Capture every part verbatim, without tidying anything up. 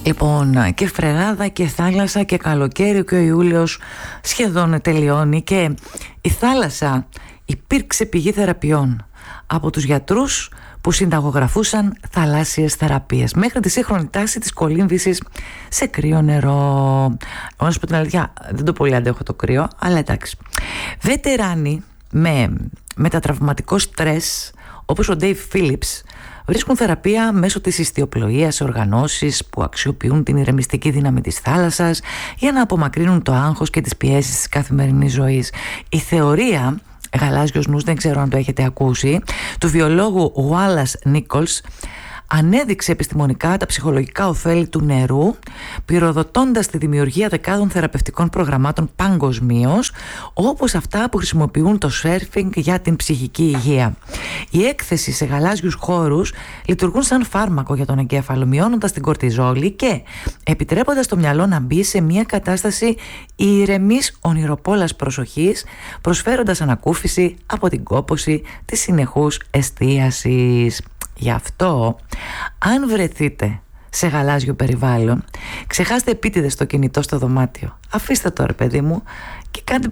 Λοιπόν, και φρεγάδα και θάλασσα και καλοκαίρι και ο Ιούλιος σχεδόν τελειώνει και η θάλασσα υπήρξε πηγή θεραπείων από τους γιατρούς που συνταγογραφούσαν θαλάσσιες θεραπείες μέχρι τη σύγχρονη τάση της κολύμβησης σε κρύο νερό. Εγώ να σου πω την αλήθεια, δεν το πολύ αντέχω το κρύο, αλλά εντάξει. Βετεράνοι με μετατραυματικό στρες όπως ο Dave Phillips βρίσκουν θεραπεία μέσω της ιστιοπλοείας σε οργανώσεις που αξιοποιούν την ηρεμιστική δύναμη της θάλασσας για να απομακρύνουν το άγχος και τις πιέσεις της καθημερινής ζωής. Η θεωρία, γαλάζιος νους, δεν ξέρω αν το έχετε ακούσει, του βιολόγου Wallace Nichols ανέδειξε επιστημονικά τα ψυχολογικά ωφέλη του νερού, πυροδοτώντας τη δημιουργία δεκάδων θεραπευτικών προγραμμάτων παγκοσμίως, όπως αυτά που χρησιμοποιούν το surfing για την ψυχική υγεία. Η έκθεση σε γαλάζιους χώρους λειτουργούν σαν φάρμακο για τον εγκέφαλο, μειώνοντας την κορτιζόλη και επιτρέποντας το μυαλό να μπει σε μια κατάσταση ηρεμής ονειροπόλας προσοχής, προσφέροντας ανακούφιση από την κόπωση της συνεχούς εστίασης. Γι' αυτό, αν βρεθείτε σε γαλάζιο περιβάλλον, ξεχάστε επίτηδες το κινητό στο δωμάτιο. Αφήστε το, ρε παιδί μου, και κάντε...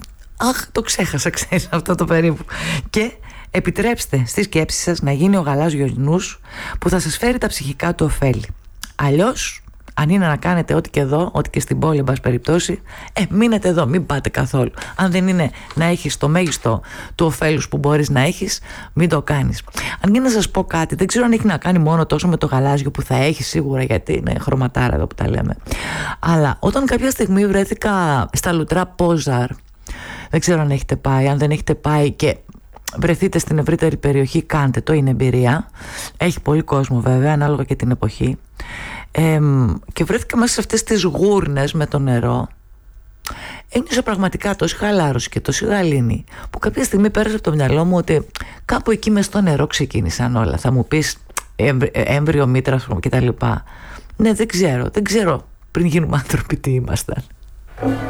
Αχ, το ξέχασα, ξέρεις, αυτό το περίπου. Και επιτρέψτε στη σκέψη σας να γίνει ο γαλάζιος νους που θα σας φέρει τα ψυχικά του ωφέλη. Αλλιώς, αν είναι να κάνετε ό,τι και εδώ, ό,τι και στην πόλη, εν πάση περιπτώσει, ε, μείνετε εδώ, μην πάτε καθόλου. Αν δεν είναι να έχεις το μέγιστο του ωφέλους που μπορείς να έχεις, μην το κάνεις. Αν και να σας πω κάτι, δεν ξέρω αν έχει να κάνει μόνο τόσο με το γαλάζιο που θα έχει σίγουρα, γιατί είναι χρωματάρα εδώ που τα λέμε. Αλλά όταν κάποια στιγμή βρέθηκα στα Λουτρά Πόζαρ, δεν ξέρω αν έχετε πάει, αν δεν έχετε πάει και βρεθείτε στην ευρύτερη περιοχή, κάντε το, είναι εμπειρία. Έχει πολύ κόσμο βέβαια, ανάλογα και την εποχή. Ε, και βρέθηκα μέσα σε αυτές τις γούρνες με το νερό. Ένιωσα πραγματικά τόση χαλάρωση και τόση γαλήνη που κάποια στιγμή πέρασε από το μυαλό μου ότι κάπου εκεί μες στο νερό ξεκίνησαν όλα. Θα μου πεις έμβριο, μήτρα και τα λοιπά. Ναι, δεν ξέρω, δεν ξέρω πριν γίνουμε άνθρωποι τι ήμασταν.